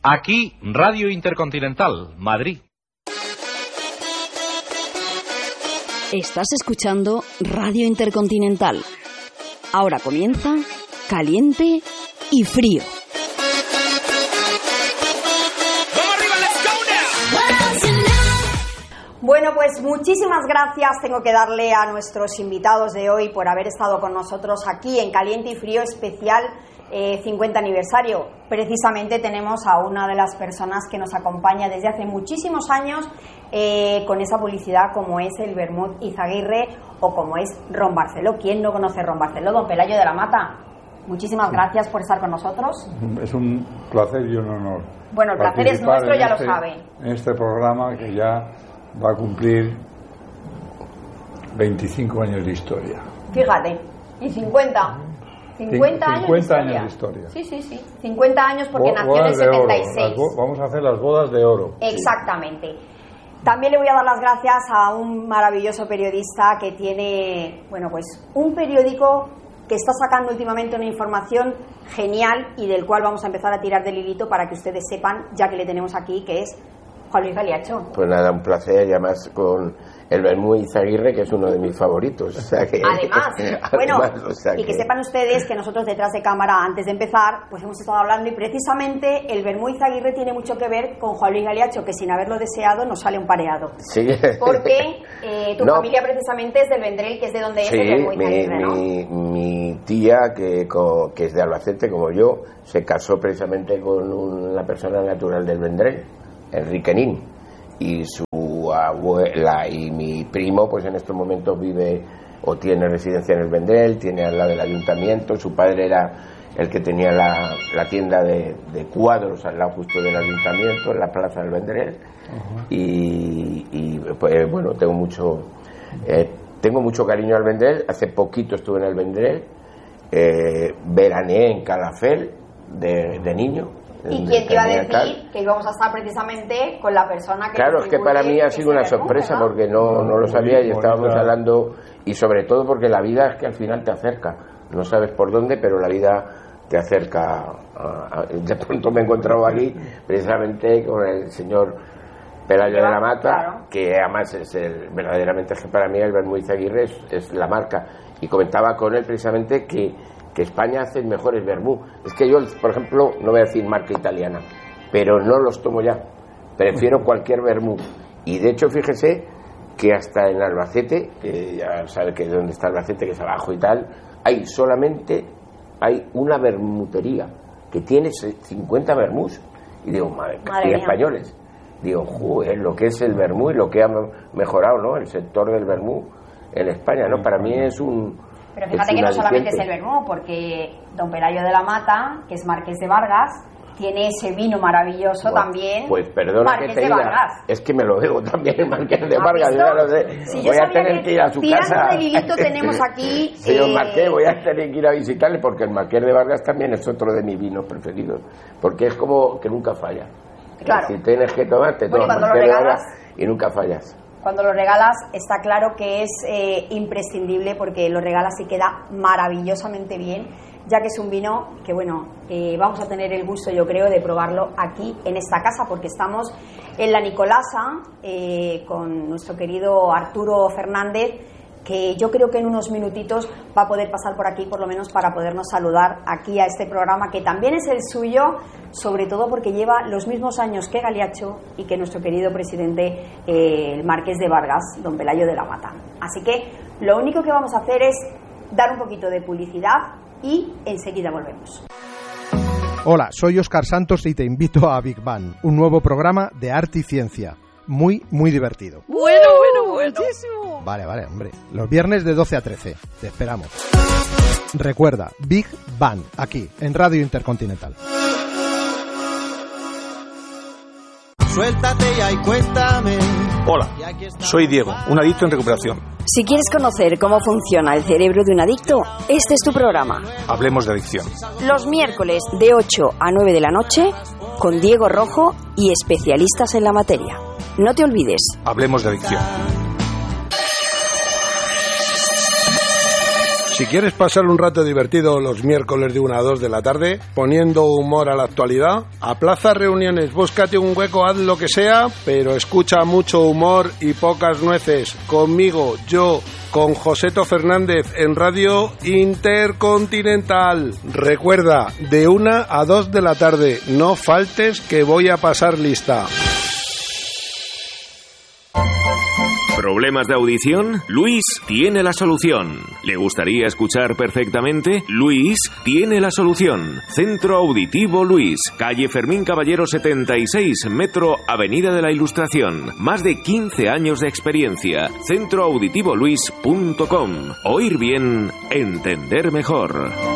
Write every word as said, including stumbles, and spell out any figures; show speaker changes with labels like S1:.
S1: Aquí, Radio Intercontinental, Madrid.
S2: Estás escuchando Radio Intercontinental. Ahora comienza Caliente y Frío.
S3: Bueno, pues muchísimas gracias tengo que darle a nuestros invitados de hoy por haber estado con nosotros aquí en Caliente y Frío especial eh, cincuenta aniversario. Precisamente tenemos a una de las personas que nos acompaña desde hace muchísimos años eh, con esa publicidad como es el Vermut Izaguirre o como es Ron Barceló. ¿Quién no conoce Ron Barceló? Don Pelayo de la Mata, muchísimas gracias por estar con nosotros.
S4: Es un placer y un honor.
S3: Bueno, el placer es nuestro, ya
S4: este,
S3: lo sabe.
S4: En este programa que ya va a cumplir veinticinco años de historia.
S3: Fíjate, y cincuenta. cincuenta años,
S4: cincuenta
S3: de
S4: años de historia.
S3: Sí, sí, sí. cincuenta años porque
S4: Bo-
S3: nació en el setenta y seis.
S4: Bo- vamos a hacer las bodas de oro.
S3: Exactamente. Sí. También le voy a dar las gracias a un maravilloso periodista que tiene, bueno, pues un periódico que está sacando últimamente una información genial y del cual vamos a empezar a tirar del hilito para que ustedes sepan, ya que le tenemos aquí, que es Juan Luis Galiacho.
S5: Pues nada, un placer, y además con el Vermut Izaguirre, que es uno de mis favoritos. O sea que,
S3: además, bueno,
S5: además, o sea
S3: y que,
S5: que
S3: sepan ustedes que nosotros detrás de cámara, antes de empezar, pues hemos estado hablando y precisamente el Vermut Izaguirre tiene mucho que ver con Juan Luis Galiacho, que sin haberlo deseado nos sale un pareado.
S5: Sí.
S3: Porque eh, tu
S5: no.
S3: familia precisamente es del Vendrell, que es de donde
S5: sí,
S3: es el Vermut Izaguirre, ¿no?
S5: mi, mi tía, que, que es de Albacete, como yo, se casó precisamente con una persona natural del Vendrell, Enrique Nin, y su abuela y mi primo pues en estos momentos vive o tiene residencia en el Vendrell, tiene al lado del ayuntamiento. Su padre era el que tenía la, la tienda de, de cuadros al lado justo del ayuntamiento, en la plaza del Vendrell. Uh-huh. y, y pues bueno, tengo mucho eh, tengo mucho cariño al Vendrell. Hace poquito estuve en el Vendrell, eh, veraneé en Calafell de, de niño.
S3: ¿Y quién te iba a decir que íbamos a estar precisamente con la persona que...
S5: Claro, es que para mí ha sido una sorpresa, ¿no? Porque no, no lo sabía y estábamos hablando, y sobre todo porque la vida es que al final te acerca, no sabes por dónde, pero la vida te acerca. A, a, de pronto me he encontrado aquí precisamente con el señor Pelayo de la Mata, claro, que además es el, verdaderamente, es que para mí el Vermut Izaguirre es, es la marca, y comentaba con él precisamente que que España hace mejores vermú. Es que yo, por ejemplo, no voy a decir marca italiana, pero no los tomo ya. Prefiero cualquier vermú. Y de hecho, fíjese que hasta en Albacete, que ya sabe que es donde está Albacete, que es abajo y tal, hay solamente hay una vermutería que tiene cincuenta vermús. Y digo, madre, madre y españoles. Digo, joder, lo que es el vermú y lo que ha mejorado, ¿no? El sector del vermú en España, ¿no? Para mí es un...
S3: Pero fíjate que no solamente es el Vermut, porque don Pelayo de la Mata, que es Marqués de Vargas, tiene ese vino maravilloso, bueno, también.
S5: Pues perdona
S3: Marqués
S5: que te
S3: de
S5: diga,
S3: Vargas.
S5: Es que me lo bebo también el Marqués de Vargas, yo ya lo sé.
S3: Si
S5: voy a tener que, que ir a su casa.
S3: Tirando del hilito tenemos aquí...
S5: Señor
S3: eh...
S5: Marqués, voy a tener que ir a visitarle, porque el Marqués de Vargas también es otro de mis vinos preferidos, porque es como que nunca falla.
S3: Claro.
S5: Si tienes que tomar, te
S3: bueno,
S5: tomas
S3: Marqués de Vargas
S5: y nunca fallas.
S3: Cuando lo regalas está claro que es eh, imprescindible, porque lo regalas y queda maravillosamente bien, ya que es un vino que, bueno, eh, vamos a tener el gusto, yo creo, de probarlo aquí en esta casa, porque estamos en la Nicolasa eh, con nuestro querido Arturo Fernández, que yo creo que en unos minutitos va a poder pasar por aquí, por lo menos para podernos saludar aquí a este programa, que también es el suyo, sobre todo porque lleva los mismos años que Galiacho y que nuestro querido presidente, eh, el Marqués de Vargas, don Pelayo de la Mata. Así que lo único que vamos a hacer es dar un poquito de publicidad y enseguida volvemos.
S6: Hola, soy Óscar Santos y te invito a Big Bang, un nuevo programa de arte y ciencia. Muy, muy divertido.
S7: Bueno, bueno, buenísimo.
S6: Vale, vale, hombre. Los viernes de doce a trece. Te esperamos. Recuerda, Big Bang, aquí, en Radio Intercontinental.
S8: Suéltate ya y cuéntame.
S9: Hola, soy Diego, un adicto en recuperación.
S2: Si quieres conocer cómo funciona el cerebro de un adicto, este es tu programa.
S9: Hablemos de adicción.
S2: Los miércoles de ocho a nueve de la noche, con Diego Rojo y especialistas en la materia. No te olvides.
S9: Hablemos de adicción.
S8: Si quieres pasar un rato divertido los miércoles de una a dos de la tarde, poniendo humor a la actualidad, aplaza reuniones, búscate un hueco, haz lo que sea, pero escucha mucho humor y pocas nueces. Conmigo, yo, con Joseto Fernández en Radio Intercontinental. Recuerda, de una a dos de la tarde, no faltes que voy a pasar lista.
S10: ¿Problemas de audición? Luis tiene la solución. ¿Le gustaría escuchar perfectamente? Luis tiene la solución. Centro Auditivo Luis, calle Fermín Caballero setenta y seis, metro Avenida de la Ilustración. Más de quince años de experiencia. centro auditivo luis punto com. Oír bien, entender mejor.